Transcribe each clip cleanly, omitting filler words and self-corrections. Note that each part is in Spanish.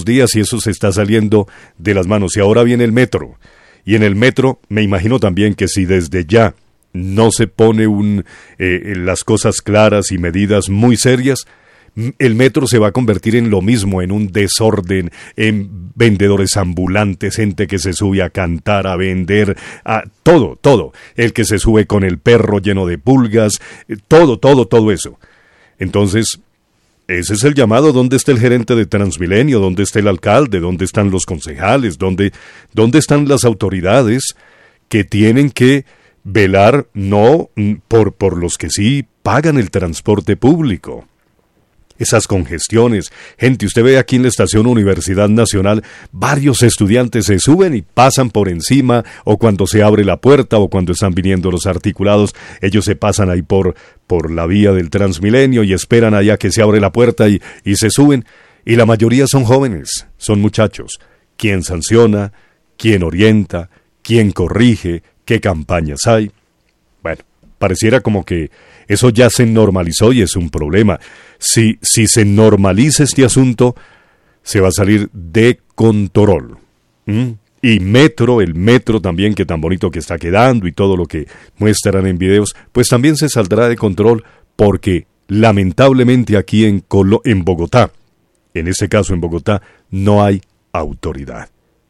días y eso se está saliendo de las manos. Y ahora viene el metro. Y en el metro me imagino también que si desde ya no se pone las cosas claras y medidas muy serias, el metro se va a convertir en lo mismo, en un desorden, en vendedores ambulantes, gente que se sube a cantar, a vender, a todo. El que se sube con el perro lleno de pulgas, todo eso. Entonces, ese es el llamado. ¿Dónde está el gerente de Transmilenio? ¿Dónde está el alcalde? ¿Dónde están los concejales? ¿Dónde están las autoridades que tienen que velar no por los que sí pagan el transporte público? Esas congestiones. Gente, usted ve aquí en la estación Universidad Nacional, varios estudiantes se suben y pasan por encima, o cuando se abre la puerta, o cuando están viniendo los articulados, ellos se pasan ahí por la vía del Transmilenio y esperan allá que se abre la puerta y se suben. Y la mayoría son jóvenes, son muchachos. ¿Quién sanciona? ¿Quién orienta? ¿Quién corrige? ¿Qué campañas hay? Bueno, pareciera como que eso ya se normalizó y es un problema. Si se normaliza este asunto, se va a salir de control. Y el metro también, que tan bonito que está quedando y todo lo que muestran en videos, pues también se saldrá de control porque lamentablemente aquí en Bogotá, en este caso en Bogotá, no hay autoridad.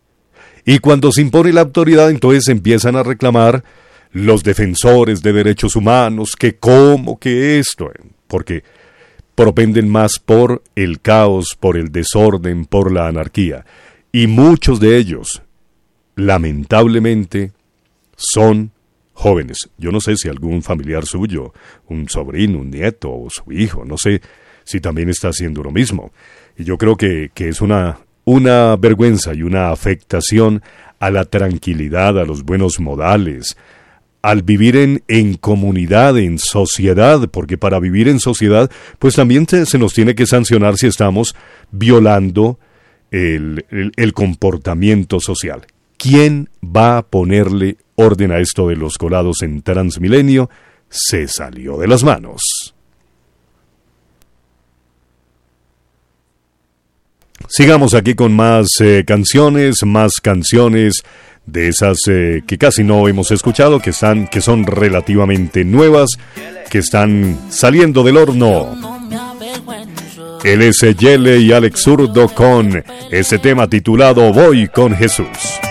Y cuando se impone la autoridad, entonces empiezan a reclamar los defensores de derechos humanos, que cómo, que esto, porque propenden más por el caos, por el desorden, por la anarquía. Y muchos de ellos, lamentablemente, son jóvenes. Yo no sé si algún familiar suyo, un sobrino, un nieto o su hijo, no sé si también está haciendo lo mismo. Y yo creo que es una vergüenza y una afectación a la tranquilidad, a los buenos modales, al vivir en comunidad, en sociedad, porque para vivir en sociedad, pues también se nos tiene que sancionar si estamos violando el comportamiento social. ¿Quién va a ponerle orden a esto de los colados en Transmilenio? Se salió de las manos. Sigamos aquí con más canciones de esas que casi no hemos escuchado, que son relativamente nuevas, que están saliendo del horno. Él es Yele y Alex Zurdo con ese tema titulado Voy con Jesús.